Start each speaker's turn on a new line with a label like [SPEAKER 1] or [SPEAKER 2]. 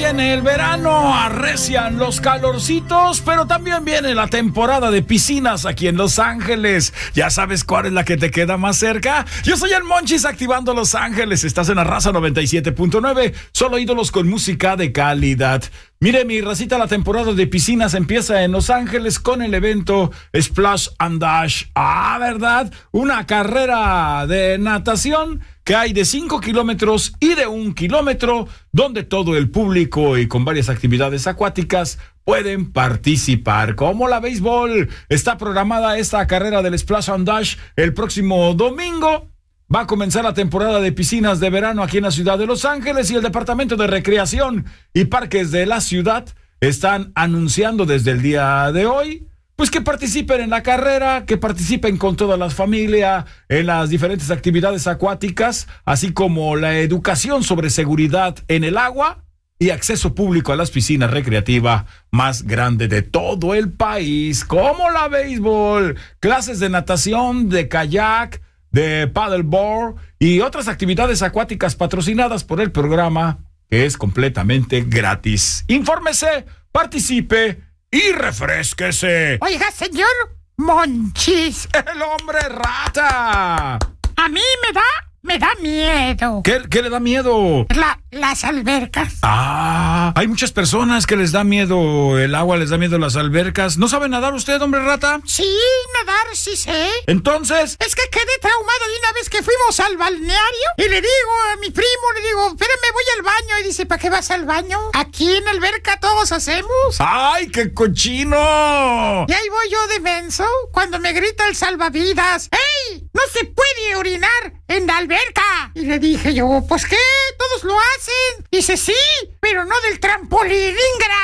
[SPEAKER 1] viene el verano, arrecian los calorcitos, pero también viene la temporada de piscinas aquí en Los Ángeles. ¿Ya sabes cuál es la que te queda más cerca? Yo soy el Monchis, activando Los Ángeles. Estás en la raza 97.9, solo ídolos con música de calidad. Mire, mi racita, la temporada de piscinas empieza en Los Ángeles con el evento Splash and Dash. ¿Verdad? Una carrera de natación que hay de 5 kilómetros y de 1 kilómetro, donde todo el público y con varias actividades acuáticas pueden participar. Como la béisbol, está programada esta carrera del Splash and Dash el próximo domingo. Va a comenzar la temporada de piscinas de verano aquí en la ciudad de Los Ángeles, y el Departamento de Recreación y Parques de la ciudad están anunciando desde el día de hoy pues que participen en la carrera, que participen con toda la familia en las diferentes actividades acuáticas, así como la educación sobre seguridad en el agua y acceso público a las piscinas recreativas más grandes de todo el país, como la béisbol, clases de natación, de kayak, de paddleboard y otras actividades acuáticas patrocinadas por el programa, que es completamente gratis. Infórmese, participe y refrésquese.
[SPEAKER 2] Oiga, señor Monchis.
[SPEAKER 1] ¡El hombre rata!
[SPEAKER 2] A mí me da miedo.
[SPEAKER 1] ¿Qué le da miedo?
[SPEAKER 2] Las albercas.
[SPEAKER 1] Hay muchas personas que les da miedo el agua, les da miedo las albercas. ¿No sabe nadar usted, hombre rata?
[SPEAKER 2] Sí, nadar sí sé.
[SPEAKER 1] Entonces,
[SPEAKER 2] es que quedé traumado de una vez que fuimos al balneario y le digo a mi primo, espérame, voy al baño. Y dice, ¿para qué vas al baño? Aquí en la alberca todos hacemos.
[SPEAKER 1] ¡Ay, qué cochino!
[SPEAKER 2] Y ahí voy yo de menso cuando me grita el salvavidas: ¡Ey! ¡No se puede orinar en la alberca! Y le dije yo, ¿pues qué? ¿Todos lo hacen? Dice, sí, pero no del trampolín, ingrata.